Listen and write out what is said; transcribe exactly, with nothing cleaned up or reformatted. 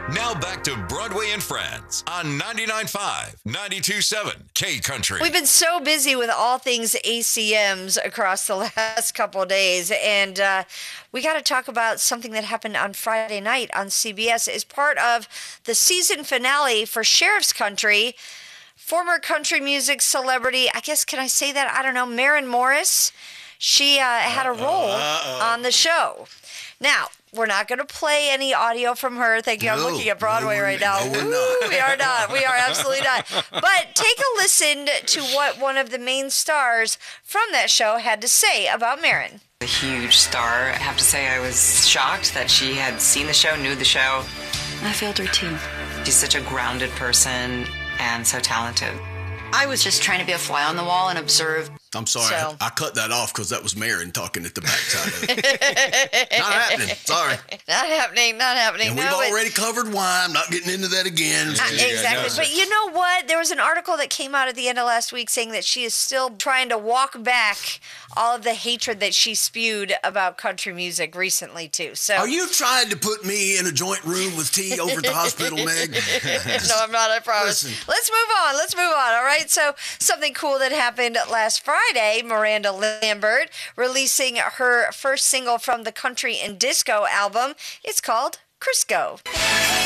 Now back to Broadway and Friends on ninety-nine point five, ninety-two point seven K Country. We've been so busy with all things A C Ms across the last couple of days, and uh, we got to talk about something that happened on Friday night on C B S as part of the season finale for Sheriff's Country. Former country music celebrity, I guess, can I say that? I don't know, Maren Morris. She uh, had a role Uh-oh. on the show. Now, we're not going to play any audio from her. Thank you. No, I'm looking at Broadway no, right now. No, we're Ooh, not. we are not. We are absolutely not. But take a listen to what one of the main stars from that show had to say about Maren. A huge star. I have to say I was shocked that she had seen the show, knew the show. I failed her too. She's such a grounded person and so talented. I was just trying to be a fly on the wall and observe. I'm sorry, So- I, I cut that off because that was Maren talking at the backside of it. Not happening. Sorry. Not happening. Not happening. And no, we've but- already covered why. I'm not getting into that again. Uh, exactly. But you know what? There was an article that came out at the end of last week saying that she is still trying to walk back all of the hatred that she spewed about country music recently, too. So Are you trying to put me in a joint room with tea over at the hospital, Meg? No, I'm not, I promise. Listen. Let's move on. Let's move on. All right. So something cool that happened last Friday, Miranda Lambert releasing her first single from the Country and Disco album. It's called Crisco.